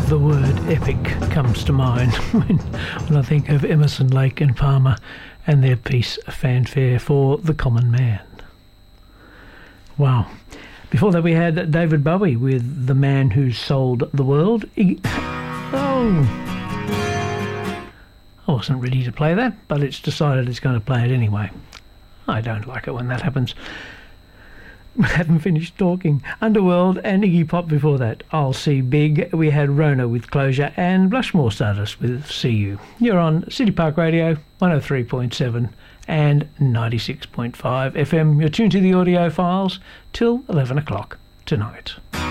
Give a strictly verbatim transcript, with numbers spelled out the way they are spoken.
the word epic comes to mind when, when I think of Emerson, Lake and Palmer and their piece Fanfare for the Common Man. Wow. Before that we had David Bowie with The Man Who Sold the World. He, oh, I wasn't ready to play that, but it's decided it's going to play it anyway. I don't like it when that happens. We haven't finished talking. Underworld and Iggy Pop before that. I'll See Big. We had Rona with Closure and Blushmore Stardust with See You. You're on City Park Radio, one oh three point seven and ninety-six point five F M. You're tuned to the audio files till eleven o'clock tonight.